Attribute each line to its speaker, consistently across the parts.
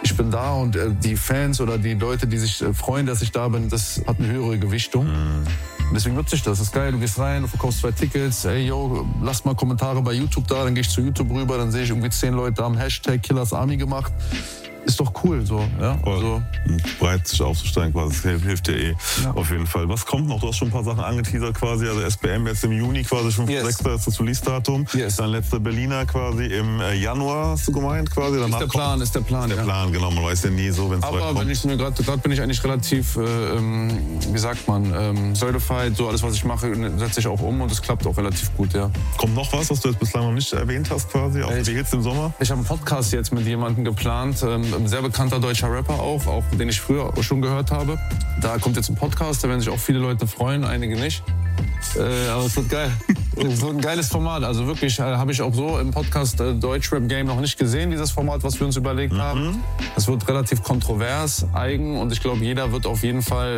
Speaker 1: ich bin da und die Fans oder die Leute, die sich freuen, dass ich da bin, das hat eine höhere Gewichtung. Und deswegen nutze ich das. Das ist geil, du gehst rein, du verkaufst 2 Tickets, ey, yo, lass mal Kommentare bei YouTube da, dann gehe ich zu YouTube rüber, dann sehe ich irgendwie 10 Leute haben Hashtag Killers Army gemacht. Ist doch cool, so, ja.
Speaker 2: So. Breit sich aufzusteigen quasi, das hilft dir auf jeden Fall. Was kommt noch? Du hast schon ein paar Sachen angeteasert quasi, also SBM jetzt im Juni quasi, 5.6. ist das Release-Datum. Dann letzter Berliner quasi im Januar, hast du gemeint quasi. Danach
Speaker 1: ist der Plan,
Speaker 2: genau, man weiß ja nie so, wenn es
Speaker 1: aber wenn ich mir gerade bin ich eigentlich relativ, wie sagt man, certified, so alles, was ich mache, setze ich auch um und es klappt auch relativ gut, ja.
Speaker 2: Kommt noch was du jetzt bislang noch nicht erwähnt hast quasi, auch die Hits im Sommer?
Speaker 1: Ich habe einen Podcast jetzt mit jemandem geplant, ein sehr bekannter deutscher Rapper auch den ich früher schon gehört habe. Da kommt jetzt ein Podcast, da werden sich auch viele Leute freuen, einige nicht. Aber es wird geil. Es wird ein geiles Format. Also wirklich habe ich auch so im Podcast Deutschrap-Game noch nicht gesehen, dieses Format, was wir uns überlegt haben. Es wird relativ kontrovers, eigen und ich glaube, jeder wird auf jeden Fall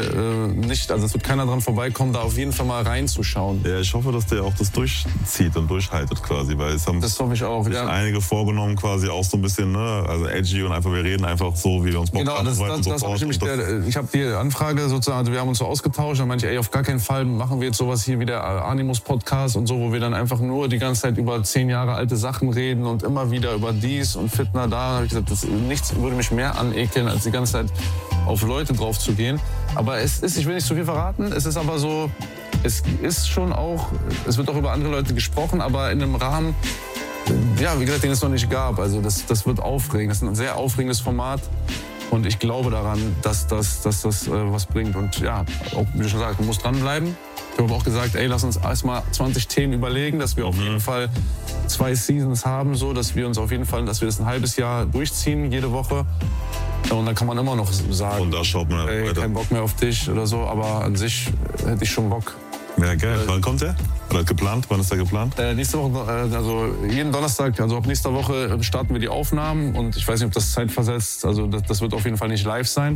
Speaker 1: es wird keiner dran vorbeikommen, da auf jeden Fall mal reinzuschauen.
Speaker 2: Ja, ich hoffe, dass der auch das durchzieht und durchhaltet quasi, weil es haben
Speaker 1: das hoffe ich auch, ja.
Speaker 2: Einige vorgenommen quasi auch so ein bisschen, ne, also edgy und einfach wir reden einfach so, wie wir uns Bock haben.
Speaker 1: Genau, ich habe die Anfrage sozusagen, also wir haben uns so ausgetauscht, dann meinte ich, ey, auf gar keinen Fall machen wir jetzt sowas hier wie der Animus-Podcast und so, wo wir dann einfach nur die ganze Zeit über 10 Jahre alte Sachen reden und immer wieder über dies und Fitna da. Da habe ich gesagt, nichts würde mich mehr anekeln, als die ganze Zeit auf Leute drauf zu gehen. Aber ich will nicht zu viel verraten, es ist aber so, es ist schon auch, es wird auch über andere Leute gesprochen, aber in einem Rahmen, ja, wie gesagt, den es noch nicht gab. Also das wird aufregend, das ist ein sehr aufregendes Format. Und ich glaube daran, dass das was bringt. Und ja, auch, wie du schon sagst, man muss dranbleiben. Ich habe auch gesagt, ey, lass uns erstmal 20 Themen überlegen, dass wir auf jeden Fall 2 Seasons haben, so, dass wir das ein halbes Jahr durchziehen, jede Woche. Und dann kann man immer noch sagen,
Speaker 2: und da schaut man
Speaker 1: ey, kein Bock mehr auf dich oder so. Aber an sich hätte ich schon Bock.
Speaker 2: Ja, geil. Wann kommt der? Oder geplant? Wann ist der geplant?
Speaker 1: Nächste Woche, also jeden Donnerstag, also ab nächster Woche starten wir die Aufnahmen. Und ich weiß nicht, ob das zeitversetzt, also das wird auf jeden Fall nicht live sein.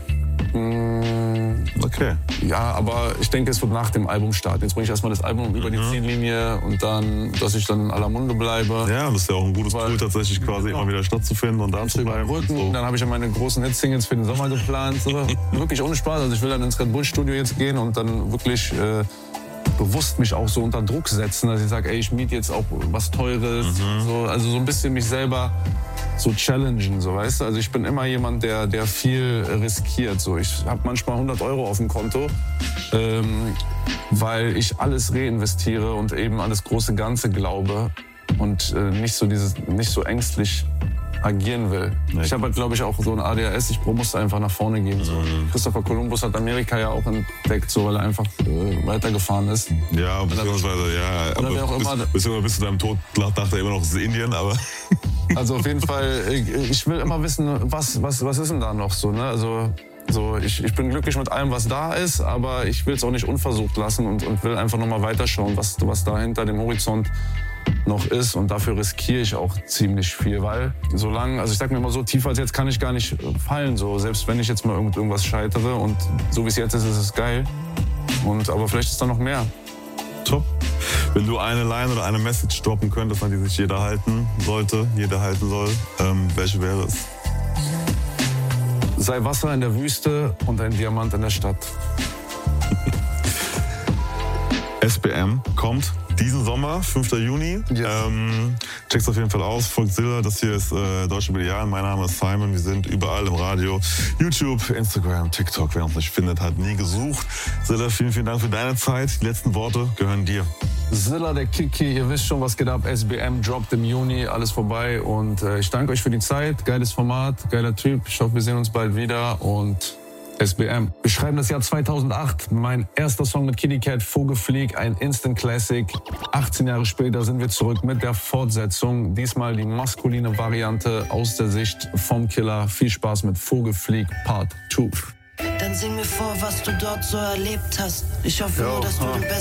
Speaker 2: Okay.
Speaker 1: Ja, aber ich denke, es wird nach dem Album starten. Jetzt bringe ich erstmal das Album über die Ziellinie und dann, dass ich dann in aller Munde bleibe.
Speaker 2: Ja, das ist ja auch ein gutes Tool, tatsächlich quasi immer wieder stattzufinden und da zu bleiben.
Speaker 1: So. Dann habe ich ja meine großen Hit-Singles für den Sommer geplant. So. Wirklich ohne Spaß. Also ich will dann ins Red Bull Studio jetzt gehen und dann wirklich bewusst mich auch so unter Druck setzen, dass ich sage, ey, ich miete jetzt auch was Teures. So, also so ein bisschen mich selber so challengen, so, weißt du? Also ich bin immer jemand, der viel riskiert. So. Ich habe manchmal 100 € auf dem Konto, weil ich alles reinvestiere und eben an das große Ganze glaube und nicht so ängstlich agieren will. Nee. Ich habe halt, glaube ich, auch so ein ADHS, ich musste einfach nach vorne gehen. So. Christopher Columbus hat Amerika ja auch entdeckt, so, weil er einfach weitergefahren ist.
Speaker 2: Ja, beziehungsweise, ja, aber bis zu deinem Tod dachte er immer noch, es ist Indien, aber...
Speaker 1: Also auf jeden Fall, ich will immer wissen, was ist denn da noch so, ne? Also so, ich bin glücklich mit allem, was da ist, aber ich will es auch nicht unversucht lassen und will einfach nochmal weiterschauen, was da hinter dem Horizont noch ist. Und dafür riskiere ich auch ziemlich viel, weil also ich sag mir immer so, tiefer als jetzt kann ich gar nicht fallen, so, selbst wenn ich jetzt mal irgendwas scheitere und so wie es jetzt ist es geil. Aber vielleicht ist da noch mehr.
Speaker 2: Top. Wenn du eine Line oder eine Message droppen könntest, an die sich jeder halten soll, welche wäre es?
Speaker 1: Sei Wasser in der Wüste und ein Diamant in der Stadt.
Speaker 2: SBM kommt diesen Sommer, 5. Juni.
Speaker 1: Ja.
Speaker 2: Check's auf jeden Fall aus. Folgt Zilla. Das hier ist Deutsche Medial. Mein Name ist Simon. Wir sind überall im Radio, YouTube, Instagram, TikTok. Wer uns nicht findet, hat nie gesucht. Zilla, vielen, vielen Dank für deine Zeit. Die letzten Worte gehören dir.
Speaker 1: Zilla, der Kiki, ihr wisst schon, was geht ab. SBM droppt im Juni, alles vorbei. Und ich danke euch für die Zeit. Geiles Format, geiler Typ. Ich hoffe, wir sehen uns bald wieder. Und SBM. Wir schreiben das Jahr 2008. Mein erster Song mit Kitty Cat, Vogelflieg, ein Instant Classic. 18 Jahre später sind wir zurück mit der Fortsetzung. Diesmal die maskuline Variante aus der Sicht vom Killer. Viel Spaß mit Vogelflieg Part 2.
Speaker 3: Dann sing mir vor, was du dort so erlebt hast. Ich hoffe nur, dass du den besten